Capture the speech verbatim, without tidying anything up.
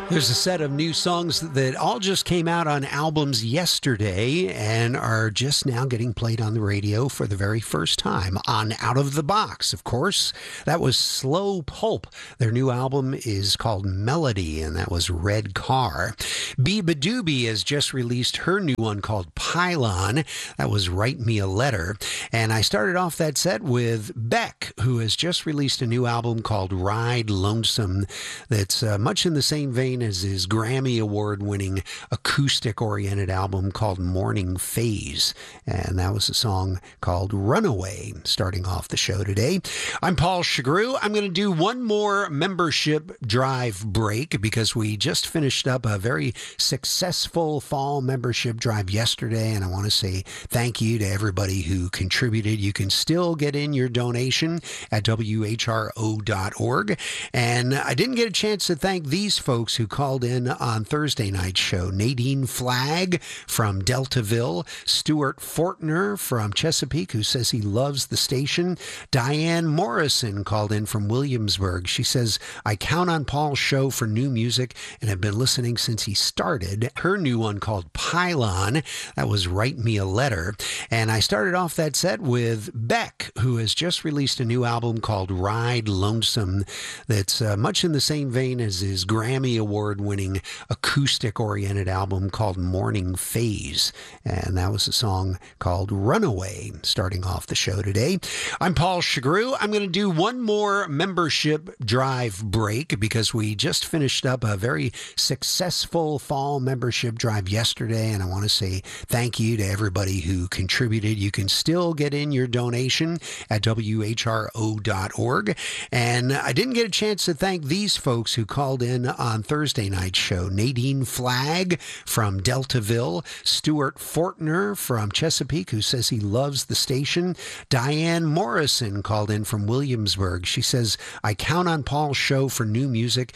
There's a set of new songs that all just came out on albums yesterday and are just now getting played on the radio for the very first time on Out of the Box, of course. That was Slow Pulp. Their new album is called Melody, and that was Red Car. Biba Doobie has just released her new one called Pylon. That was Write Me a Letter. And I started off that set with Beck, who has just released a new album called Ride Lonesome that's uh, much in the same vein as his Grammy Award-winning acoustic-oriented album called Morning Phase. And that was a song called Runaway, starting off the show today. I'm Paul Chagru. I'm going to do one more membership drive break because we just finished up a very successful fall membership drive yesterday, and I want to say thank you to everybody who contributed. You can still get in your donation at W H R O dot org. And I didn't get a chance to thank these folks who called in on Thursday night's show. Nadine Flagg from Deltaville, Stuart Fortner from Chesapeake, who says he loves the station. Diane Morrison called in from Williamsburg. She says, I count on Paul's show for new music and have been listening since he started. Her new one called Pylon, that was Write Me a Letter. And I started off that set with Beck, who has just released a new album called Ride Lonesome that's uh, much in the same vein as his Grammy Award-winning acoustic-oriented album called Morning Phase. And that was a song called Runaway, starting off the show today. I'm Paul Chagru. I'm going to do one more membership drive break because we just finished up a very successful fall membership drive yesterday, and I want to say thank you to everybody who contributed. You can still get in your donation at W H R O dot org. And I didn't get a chance to thank these folks who called in on Thursday night's show. Nadine Flagg from Deltaville, Stuart Fortner from Chesapeake, who says he loves the station. Diane Morrison called in from Williamsburg. She says, I count on Paul's show for new music